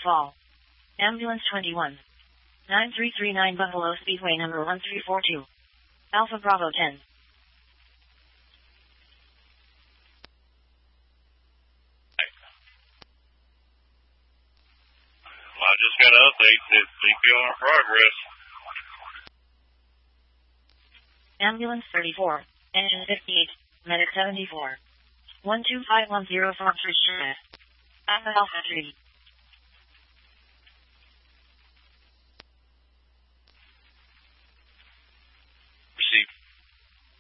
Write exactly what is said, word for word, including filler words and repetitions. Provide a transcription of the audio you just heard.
fall. Ambulance twenty-one. nine three three nine Buffalo Speedway number one three four two. Alpha Bravo ten. I just got an update that C P R in progress. Ambulance thirty-four. Engine fifty-eight. Medic seventy-four. one two five one zero Fox Ridge Drive. Alpha Alpha three.